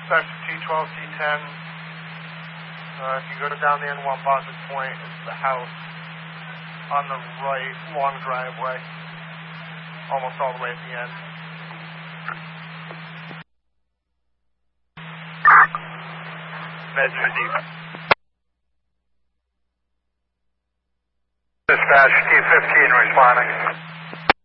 Dispatch T12, T10. If you go down the N1 positive point, it's the house on the right, long driveway, almost all the way at the end. Meds for deep. Dispatch T15 responding.